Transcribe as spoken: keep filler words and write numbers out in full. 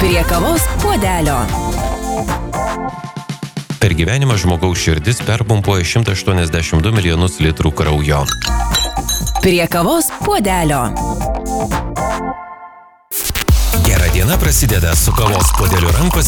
Prie kavos puodelio. Per gyvenimą žmogaus širdis perpumpuoja šimtą aštuoniasdešimt du milijonus litrų kraujo. Prie kavos puodelio. Gera diena prasideda su kavos puodeliu rankose.